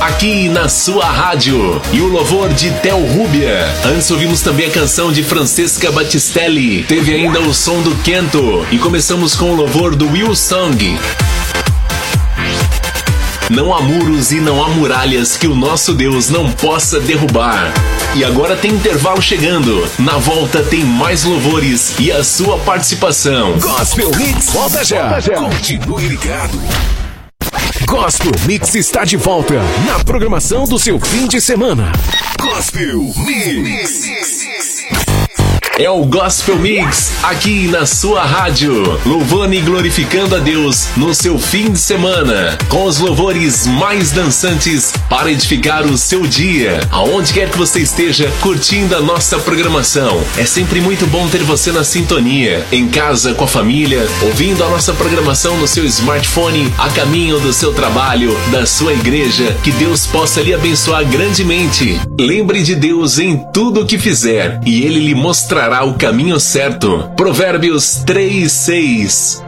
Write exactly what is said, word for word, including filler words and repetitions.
aqui na sua rádio. E o louvor de Theo Rubia. Antes ouvimos também a canção de Francesca Battistelli. Teve ainda o som do Kento. E começamos com o louvor do Will Song. Não há muros e não há muralhas que o nosso Deus não possa derrubar. E agora tem intervalo chegando. Na volta tem mais louvores e a sua participação. Gospel Mix volta já. Volta já. Continue ligado. Gospel Mix está de volta na programação do seu fim de semana. Gospel Mix. É o Gospel Mix, aqui na sua rádio, louvando e glorificando a Deus no seu fim de semana, com os louvores mais dançantes para edificar o seu dia, aonde quer que você esteja curtindo a nossa programação. É sempre muito bom ter você na sintonia, em casa, com a família, ouvindo a nossa programação no seu smartphone, a caminho do seu trabalho, da sua igreja. Que Deus possa lhe abençoar grandemente. Lembre de Deus em tudo o que fizer, e Ele lhe mostrará o caminho certo. Provérbios três, seis.